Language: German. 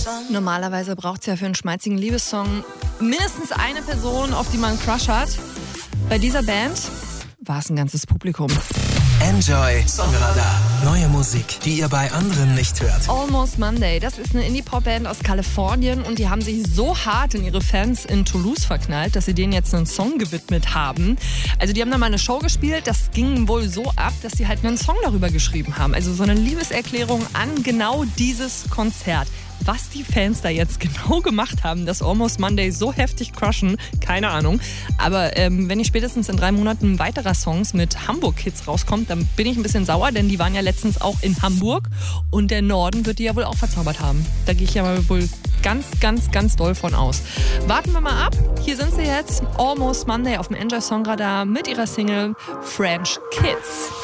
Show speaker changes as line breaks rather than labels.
Normalerweise braucht es ja für einen schmalzigen Liebessong mindestens eine Person, auf die man einen Crush hat. Bei dieser Band war es ein ganzes Publikum.
Enjoy Songradar. Neue Musik, die ihr bei anderen nicht hört.
Almost Monday, das ist eine Indie-Pop-Band aus Kalifornien und die haben sich so hart in ihre Fans in Toulouse verknallt, dass sie denen jetzt einen Song gewidmet haben. Also die haben da mal eine Show gespielt, das ging wohl so ab, dass sie halt einen Song darüber geschrieben haben. Also so eine Liebeserklärung an genau dieses Konzert. Was die Fans da jetzt genau gemacht haben, dass Almost Monday so heftig crushen, keine Ahnung. Aber wenn nicht spätestens in 3 Monaten ein weiterer Songs mit Hamburg-Hits rauskommt, dann bin ich ein bisschen sauer, denn die waren ja letztens auch in Hamburg und der Norden wird die ja wohl auch verzaubert haben. Da gehe ich ja mal wohl ganz, ganz, ganz doll von aus. Warten wir mal ab. Hier sind sie jetzt, Almost Monday auf dem Enjoy Songradar mit ihrer Single French Kids.